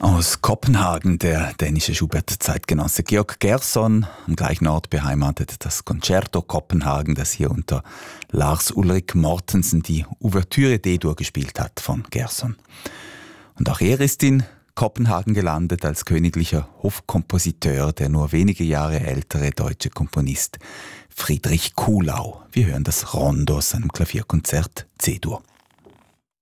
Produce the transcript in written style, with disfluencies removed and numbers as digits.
Aus Kopenhagen, der dänische Schubert-Zeitgenosse Georg Gerson, am gleichen Ort beheimatet, das Concerto Kopenhagen, das hier unter Lars Ulrik Mortensen die Ouvertüre D-Dur gespielt hat von Gerson. Und auch er ist in Kopenhagen gelandet als königlicher Hofkompositeur, der nur wenige Jahre ältere deutsche Komponist Friedrich Kuhlau. Wir hören das Rondo aus seinem Klavierkonzert C-Dur.